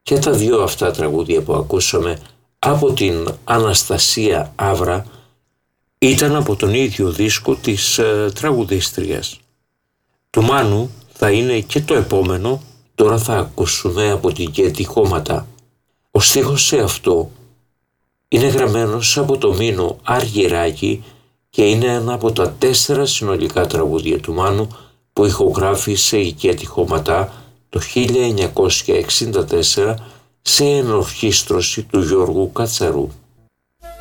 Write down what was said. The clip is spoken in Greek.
Και τα δύο αυτά τραγούδια που ακούσαμε από την Αναστασία Αύρα ήταν από τον ίδιο δίσκο της τραγουδίστριας. Του Μάνου θα είναι και το επόμενο, τώρα θα ακούσουμε από την Κέτη Χώματα. Ο στίχος σε αυτό είναι γραμμένος από το Μήνο Αργυράκη και είναι ένα από τα 4 συνολικά τραγούδια του Μάνου που ηχογράφησε η Κέτη Χώματα το 1964 σε ενορχήστρωση του Γιώργου Κατσαρού.